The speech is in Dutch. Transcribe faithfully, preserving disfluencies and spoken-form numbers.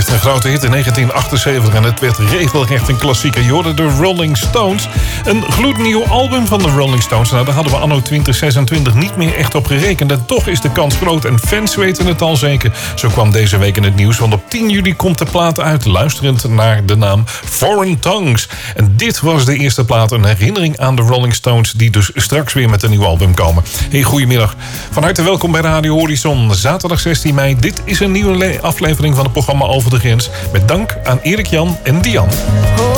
een grote hit in negentien achtenzeventig en het werd regelrecht een klassieker. Je hoorde de Rolling Stones. Een gloednieuw album van de Rolling Stones. Nou, daar hadden we anno twintig zesentwintig niet meer echt op gerekend. En toch is de kans groot en fans weten het al zeker. Zo kwam deze week in het nieuws, want op tien juli komt de plaat uit, luisterend naar de naam Foreign Tongues. En dit was de eerste plaat, een herinnering aan de Rolling Stones, die dus straks weer met een nieuw album komen. Hey, goedemiddag. Van harte welkom bij Radio Horizon. Zaterdag zestien mei. Dit is een nieuwe aflevering van het programma Over de Grens. Met dank aan Erik Jan en Dian.